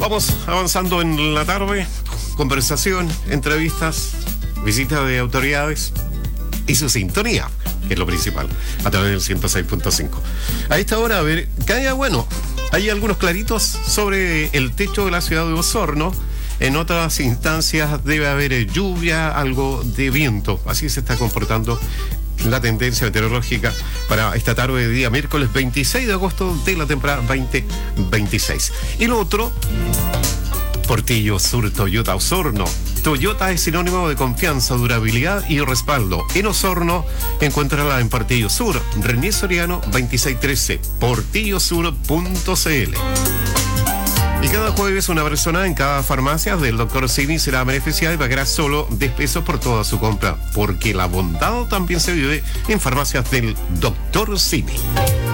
Vamos avanzando en la tarde, conversación, entrevistas, visita de autoridades y su sintonía, que es lo principal, a través del 106.5. A esta hora, a ver, cae bueno, hay algunos claritos sobre el techo de la ciudad de Osorno. En otras instancias debe haber lluvia, algo de viento. Así se está comportando la tendencia meteorológica para esta tarde de día miércoles 26 de agosto de la temporada 2026. Y lo otro, Portillo Sur Toyota Osorno. Toyota es sinónimo de confianza, durabilidad y respaldo. En Osorno, encuéntrala en Portillo Sur, René Soriano 2613, portillosur.cl. Y cada jueves una persona en cada farmacia del Dr. Simi será beneficiada y pagará solo 10 pesos por toda su compra, porque la bondad también se vive en farmacias del Dr. Simi.